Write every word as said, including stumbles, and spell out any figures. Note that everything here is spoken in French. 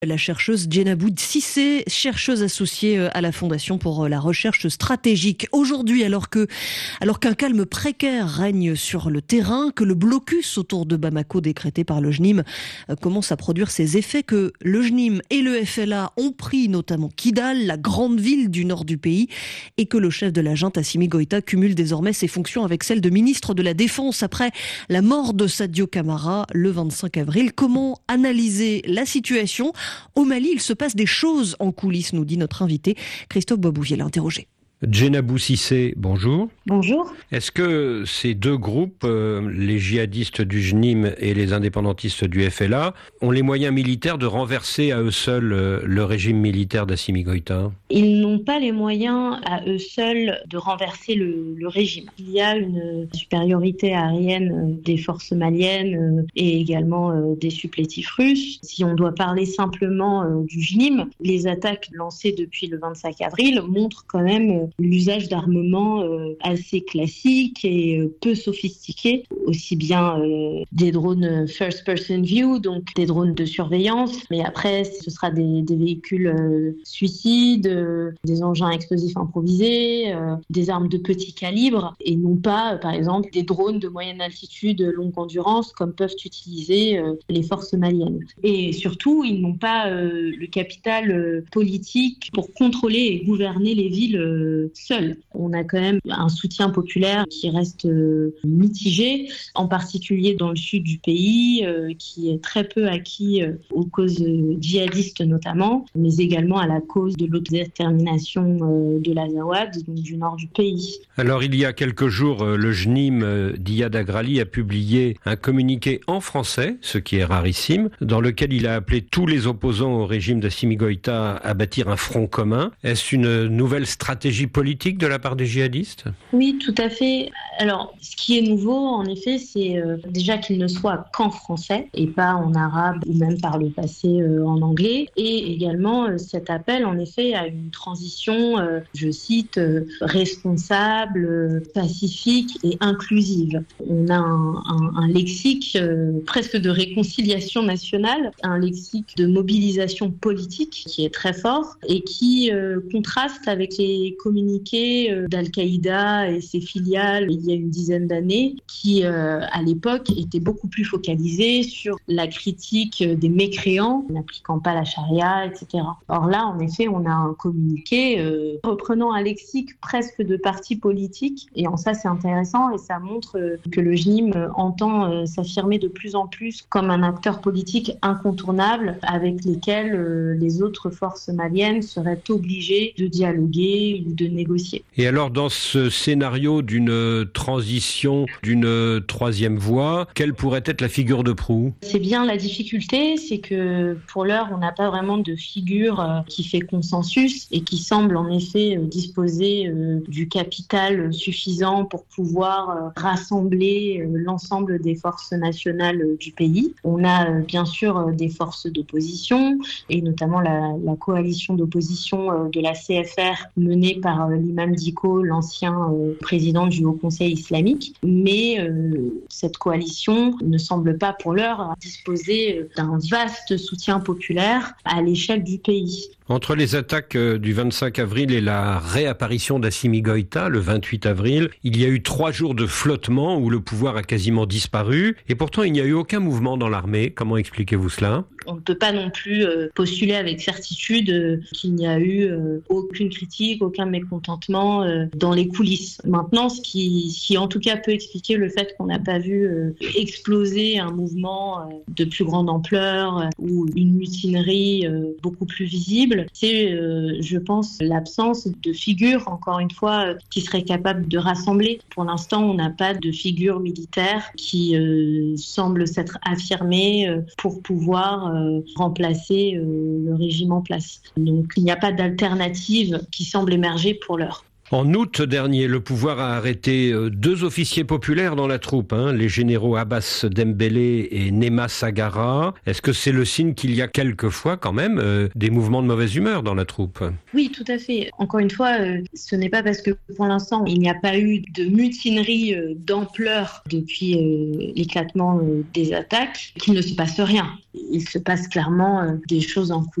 La chercheuse Djenabou Cissé, chercheuse associée à la Fondation pour la recherche stratégique. Aujourd'hui, alors que, alors qu'un calme précaire règne sur le terrain, que le blocus autour de Bamako décrété par le J N I M commence à produire ses effets, que le J N I M et le F L A ont pris notamment Kidal, la grande ville du nord du pays, et que le chef de la junte Assimi Goïta cumule désormais ses fonctions avec celles de ministre de la Défense après la mort de Sadio Camara le vingt-cinq avril. Comment analyser la situation ? Au Mali, il se passe des choses en coulisses, nous dit notre invité. Christophe Boisbouvier l'a interrogé. Djenabou Cissé, bonjour. Bonjour. Est-ce que ces deux groupes, euh, les djihadistes du J N I M et les indépendantistes du F L A, ont les moyens militaires de renverser à eux seuls euh, le régime militaire d'Assimi Goïta ? Ils n'ont pas les moyens à eux seuls de renverser le, le régime. Il y a une supériorité aérienne des forces maliennes et également des supplétifs russes. Si on doit parler simplement du J N I M, les attaques lancées depuis le vingt-cinq avril montrent quand même l'usage d'armements assez classiques et peu sophistiqués, aussi bien des drones first person view, donc des drones de surveillance, mais après ce sera des, des véhicules suicides, des engins explosifs improvisés, euh, des armes de petit calibre et non pas, euh, par exemple, des drones de moyenne altitude, longue endurance, comme peuvent utiliser euh, les forces maliennes. Et surtout, ils n'ont pas euh, le capital euh, politique pour contrôler et gouverner les villes euh, seuls. On a quand même un soutien populaire qui reste euh, mitigé, en particulier dans le sud du pays, euh, qui est très peu acquis euh, aux causes djihadistes notamment, mais également à la cause de l'autodétermination de l'Azawad, donc du nord du pays. Alors il y a quelques jours, le J N I M d'Iyad Agrali a publié un communiqué en français, ce qui est rarissime, dans lequel il a appelé tous les opposants au régime d'Assimi Goïta à bâtir un front commun. Est-ce une nouvelle stratégie politique de la part des djihadistes ? Oui, tout à fait. Alors, ce qui est nouveau, en effet, c'est euh, déjà qu'il ne soit qu'en français et pas en arabe ou même par le passé euh, en anglais. Et également, euh, cet appel, en effet, à une transition, euh, je cite, euh, responsable, euh, pacifique et inclusive. On a un, un, un lexique euh, presque de réconciliation nationale, un lexique de mobilisation politique qui est très fort et qui euh, contraste avec les communiqués euh, d'Al-Qaïda et ses filiales il y a une dizaine d'années qui, euh, à l'époque, étaient beaucoup plus focalisés sur la critique des mécréants n'appliquant pas la charia, et cetera. Or là, en effet, on a un communiqué euh, reprenant un lexique presque de parti politique et en ça c'est intéressant et ça montre euh, que le J N I M entend euh, s'affirmer de plus en plus comme un acteur politique incontournable avec lesquels euh, les autres forces maliennes seraient obligées de dialoguer ou de négocier. Et alors dans ce scénario d'une transition, d'une troisième voie, quelle pourrait être la figure de proue ? C'est bien la difficulté, c'est que pour l'heure on n'a pas vraiment de figure euh, qui fait consensus et qui semble en effet euh, disposer euh, du capital suffisant pour pouvoir euh, rassembler euh, l'ensemble des forces nationales euh, du pays. On a euh, bien sûr euh, des forces d'opposition et notamment la, la coalition d'opposition euh, de la C F R menée par euh, l'imam Dicko, l'ancien euh, président du Haut Conseil islamique. Mais euh, cette coalition ne semble pas pour l'heure disposer euh, d'un vaste soutien populaire à l'échelle du pays. Entre les attaques du vingt-cinq avril et la réapparition d'Assimi Goïta le vingt-huit avril, il y a eu trois jours de flottement où le pouvoir a quasiment disparu et pourtant il n'y a eu aucun mouvement dans l'armée. Comment expliquez-vous cela ? On ne peut pas non plus euh, postuler avec certitude euh, qu'il n'y a eu euh, aucune critique, aucun mécontentement euh, dans les coulisses. Maintenant, ce qui, ce qui en tout cas peut expliquer le fait qu'on n'a pas vu euh, exploser un mouvement euh, de plus grande ampleur euh, ou une mutinerie euh, beaucoup plus visible, c'est, euh, je pense, l'absence de figure, encore une fois, euh, qui serait capable de rassembler. Pour l'instant, on n'a pas de figure militaire qui euh, semble s'être affirmée euh, pour pouvoir Euh, remplacer euh, le régime en place. Donc il n'y a pas d'alternative qui semble émerger pour l'heure. En août dernier, le pouvoir a arrêté deux officiers populaires dans la troupe, hein, les généraux Abbas Dembélé et Nema Sagara. Est-ce que c'est le signe qu'il y a quelquefois quand même euh, des mouvements de mauvaise humeur dans la troupe? Oui, tout à fait. Encore une fois, euh, ce n'est pas parce que pour l'instant, il n'y a pas eu de mutinerie euh, d'ampleur depuis euh, l'éclatement euh, des attaques qu'il ne se passe rien. Il se passe clairement euh, des choses en cours.